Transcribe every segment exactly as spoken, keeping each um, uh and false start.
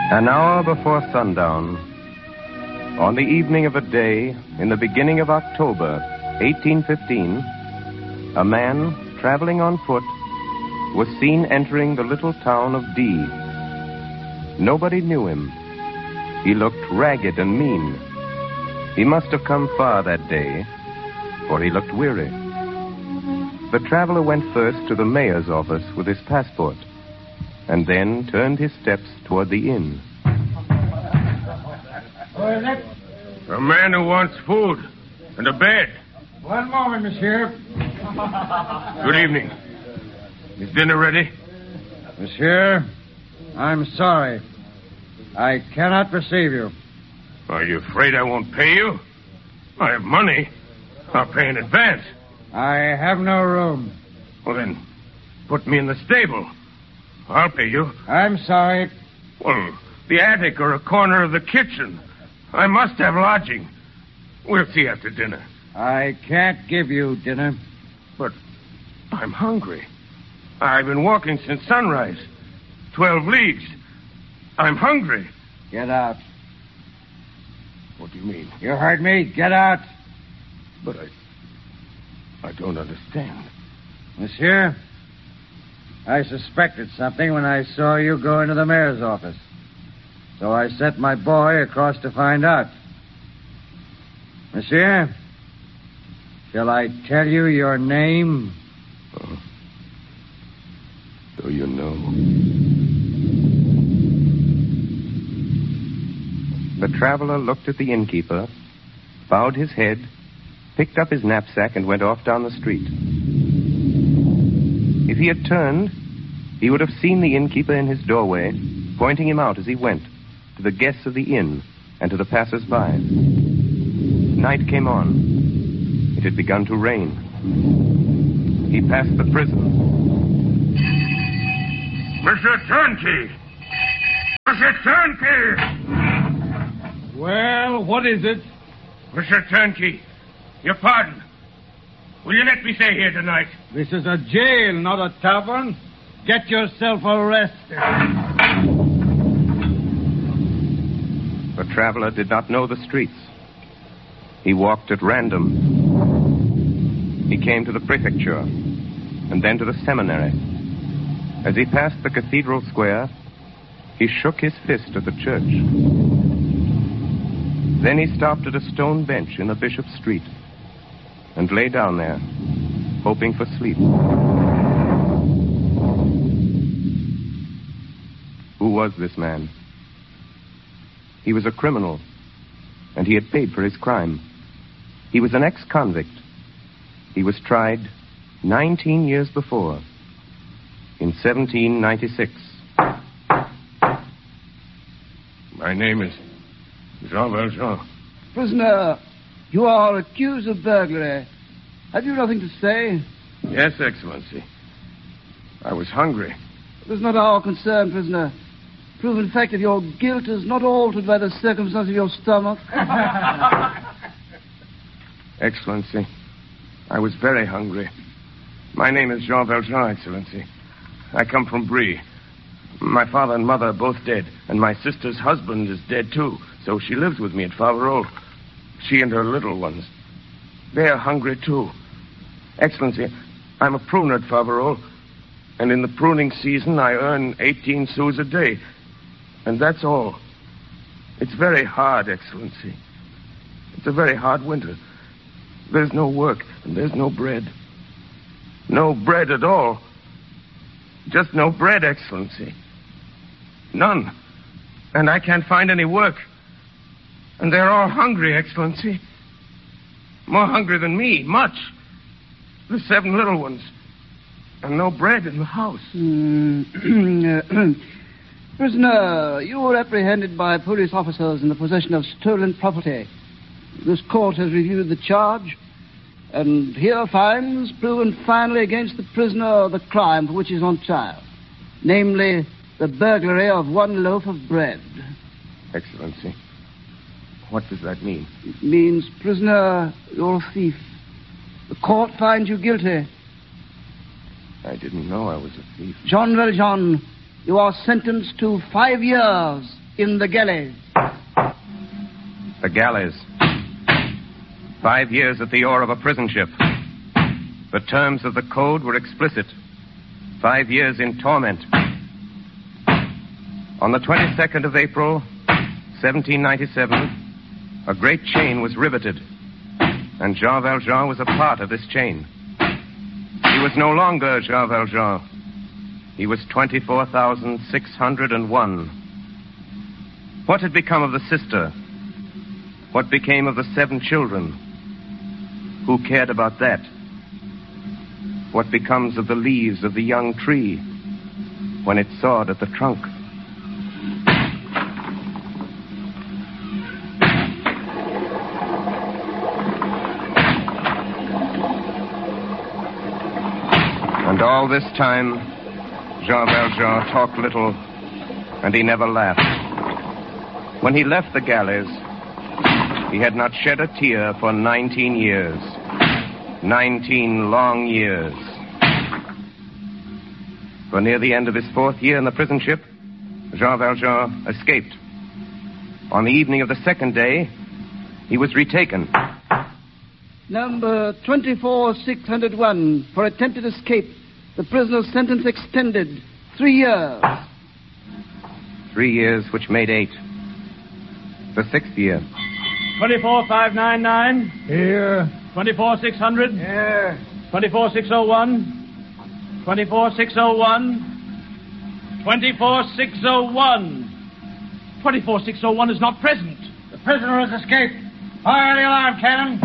An hour before sundown, on the evening of a day in the beginning of October, eighteen fifteen, a man traveling on foot was seen entering the little town of D. Nobody knew him. He looked ragged and mean. He must have come far that day, for he looked weary. The traveler went first to the mayor's office with his passport, and then turned his steps toward the inn. A man who wants food and a bed. One moment, monsieur. Good evening. Is dinner ready? Monsieur, I'm sorry. I cannot receive you. Are you afraid I won't pay you? I have money. I'll pay in advance. I have no room. Well, then, put me in the stable. I'll pay you. I'm sorry. Well, the attic or a corner of the kitchen. I must have lodging. We'll see after dinner. I can't give you dinner. But I'm hungry. I've been walking since sunrise. Twelve leagues. I'm hungry. Get out. What do you mean? You heard me. Get out. But I... I don't understand. Monsieur, I suspected something when I saw you go into the mayor's office. So I sent my boy across to find out. Monsieur, shall I tell you your name? Oh. Do you know? The traveler looked at the innkeeper, bowed his head, picked up his knapsack, and went off down the street. If he had turned, he would have seen the innkeeper in his doorway, pointing him out as he went, to the guests of the inn and to the passers-by. Night came on. It had begun to rain. He passed the prison. Mister Turnkey! Mister Turnkey! Well, what is it? Mister Turnkey, your pardon. Will you let me stay here tonight? This is a jail, not a tavern. Get yourself arrested. The traveler did not know the streets. He walked at random. He came to the prefecture, and then to the seminary. As he passed the cathedral square, he shook his fist at the church. Then he stopped at a stone bench in the Bishop's Street and lay down there, hoping for sleep. Who was this man? He was a criminal, and he had paid for his crime. He was an ex-convict. He was tried nineteen years before, in seventeen ninety-six. My name is Jean Valjean. Prisoner, you are accused of burglary. Have you nothing to say? Yes, Excellency. I was hungry. It is not our concern, prisoner. Proven fact of your guilt is not altered by the circumstance of your stomach. Excellency, I was very hungry. My name is Jean Valjean, Excellency. I come from Brie. My father and mother are both dead, and my sister's husband is dead, too, so she lives with me at Faverolles. She and her little ones. They are hungry, too. Excellency, I'm a pruner at Faverolles, and in the pruning season I earn eighteen sous a day. And that's all. It's very hard, Excellency. It's a very hard winter. There's no work, and there's no bread. No bread at all. Just no bread, Excellency. None. And I can't find any work. And they're all hungry, Excellency. More hungry than me, much. The seven little ones. And no bread in the house. Mm. Prisoner, you were apprehended by police officers in the possession of stolen property. This court has reviewed the charge, and here finds proven finally against the prisoner the crime for which he is on trial, namely the burglary of one loaf of bread. Excellency, what does that mean? It means, prisoner, you're a thief. The court finds you guilty. I didn't know I was a thief. Jean Valjean, you are sentenced to five years in the galleys. The galleys. Five years at the oar of a prison ship. The terms of the code were explicit. Five years in torment. On the twenty-second of April, seventeen ninety-seven, a great chain was riveted, and Jean Valjean was a part of this chain. He was no longer Jean Valjean. He was twenty-four thousand six hundred one. What had become of the sister? What became of the seven children? Who cared about that? What becomes of the leaves of the young tree when it's sawed at the trunk? And all this time, Jean Valjean talked little, and he never laughed. When he left the galleys, he had not shed a tear for nineteen years. Nineteen long years. For near the end of his fourth year in the prison ship, Jean Valjean escaped. On the evening of the second day, he was retaken. Number twenty-four six oh one, for attempted escape. The prisoner's sentence extended. Three years. Three years, which made eight. The sixth year. twenty-four five ninety-nine. Here. twenty-four six hundred. Here. twenty-four six oh one. twenty-four six oh one. twenty-four six oh one. twenty-four six oh one is not present. The prisoner has escaped. Fire the alarm cannon.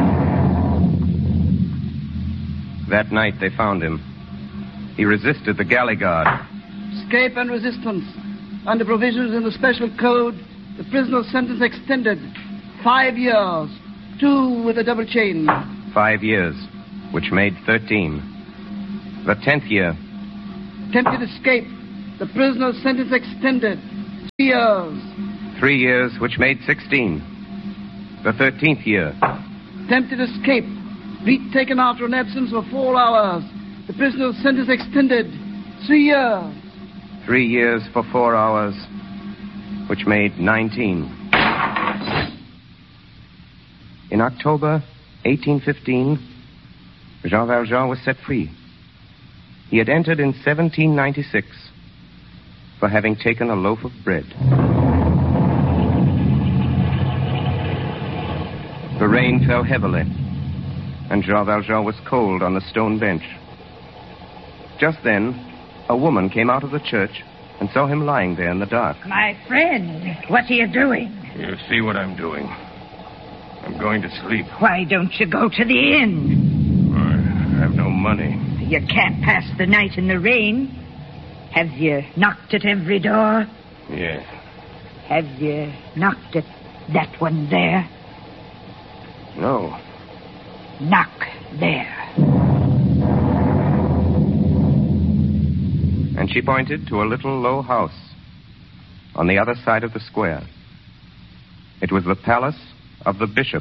That night they found him. He resisted the galley guard. Escape and resistance. Under provisions in the special code, the prisoner's sentence extended. Five years. Two with a double chain. Five years, which made thirteen. The tenth year. Attempted escape. The prisoner's sentence extended. Three years. Three years, which made sixteen. The thirteenth year. Attempted escape. Retaken after an absence of four hours. The prisoner's sentence extended. Three years. Three years for four hours, which made nineteen. In October eighteen fifteen, Jean Valjean was set free. He had entered in seventeen ninety-six for having taken a loaf of bread. The rain fell heavily, and Jean Valjean was cold on the stone bench. Just then, a woman came out of the church and saw him lying there in the dark. My friend, what are you doing? You see what I'm doing. I'm going to sleep. Why don't you go to the inn? I have no money. You can't pass the night in the rain. Have you knocked at every door? Yes. Have you knocked at that one there? No. Knock there. And she pointed to a little low house on the other side of the square. It was the palace of the bishop.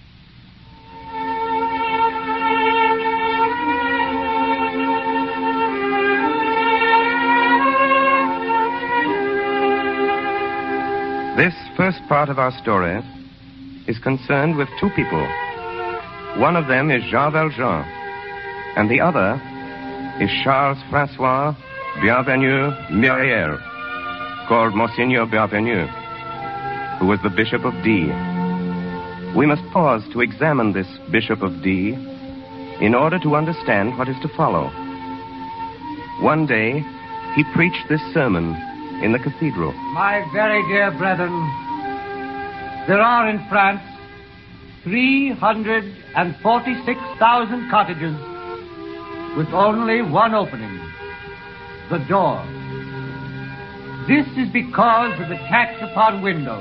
This first part of our story is concerned with two people. One of them is Jean Valjean, and the other is Charles Francois Bienvenu Myriel, called Monseigneur Bienvenu, who was the Bishop of D. We must pause to examine this Bishop of D in order to understand what is to follow. One day, he preached this sermon in the cathedral. My very dear brethren, there are in France three hundred forty-six thousand cottages with only one opening, the door. This is because of the tax upon windows.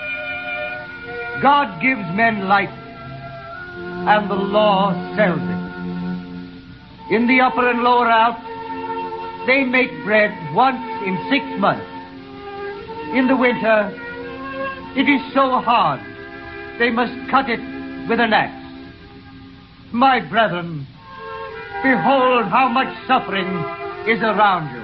God gives men light, and the law sells it. In the upper and lower Alps, they make bread once in six months. In the winter, it is so hard, they must cut it with an axe. My brethren, behold how much suffering is around you.